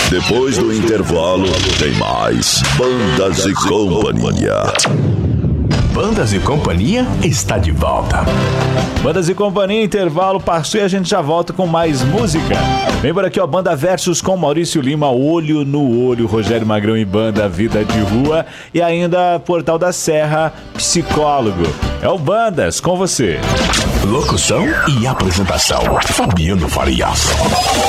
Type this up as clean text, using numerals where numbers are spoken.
Depois do intervalo, tem mais Bandas e Companhia. Bandas e Companhia está de volta. Bandas e Companhia, intervalo, passou e a gente já volta com mais música. Vem por aqui, ó, Banda Versus com Maurício Lima, Olho no Olho, Rogério Magrão e Banda Vida de Rua. E ainda Portal da Serra, Psicólogo. É o Bandas, com você. Locução e apresentação, Fabiano Farias.